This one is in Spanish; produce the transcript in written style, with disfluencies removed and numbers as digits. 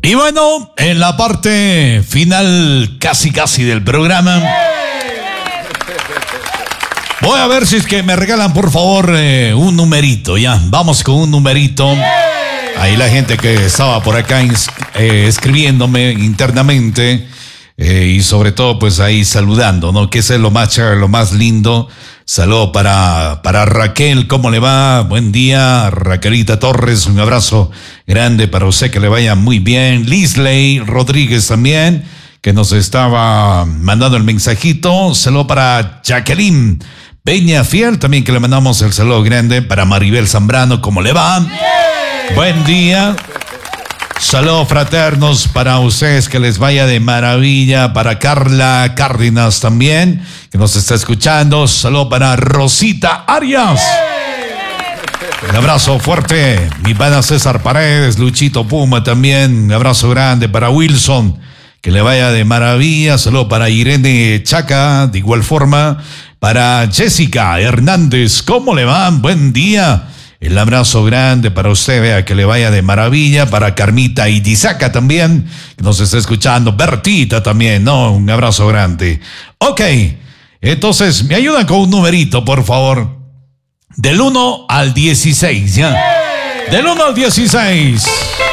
Y bueno, en la parte final casi del programa, voy a ver si es que me regalan por favor un numerito, ya. Vamos con un numerito. Ahí la gente que estaba por acá escribiéndome internamente y sobre todo pues ahí saludando, ¿no? Que ese es lo más chévere, lo más lindo. Saludo para Raquel, ¿cómo le va? Buen día, Raquelita Torres, un abrazo grande para usted, que le vaya muy bien. Lisley Rodríguez también, que nos estaba mandando el mensajito. Saludo para Jacqueline Peña Fiel, también que le mandamos el saludo grande. Para Maribel Zambrano, ¿cómo le va? Buen día. Saludos fraternos para ustedes, que les vaya de maravilla. Para Carla Cárdenas también, que nos está escuchando. Saludos para Rosita Arias. Un abrazo fuerte. Mi pana César Paredes, Luchito Puma también. Un abrazo grande para Wilson, que le vaya de maravilla. Saludos para Irene Chaca, de igual forma. Para Jessica Hernández, ¿cómo le van? Buen día. El abrazo grande para usted, vea, que le vaya de maravilla. Para Carmita Idizaca también, que nos está escuchando. Bertita también, ¿no? Un abrazo grande. Ok, entonces, me ayudan con un numerito, por favor. Del 1 al 16, ¿ya? Del 1 al 16.